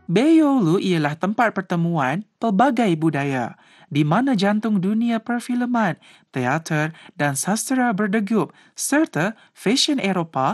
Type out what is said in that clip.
Beyoğlu ialah tempat pertemuan pelbagai budaya, di mana jantung dunia perfilman, teater dan sastera berdegup, serta fashion Eropah